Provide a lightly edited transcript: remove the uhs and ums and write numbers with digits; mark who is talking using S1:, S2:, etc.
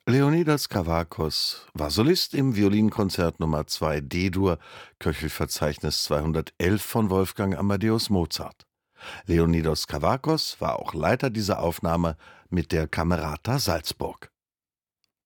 S1: Leonidas Kavakos war Solist im Violinkonzert Nummer 2 D-Dur, Köchelverzeichnis 211 von Wolfgang Amadeus Mozart. Leonidas Kavakos war auch Leiter dieser Aufnahme mit der Camerata Salzburg.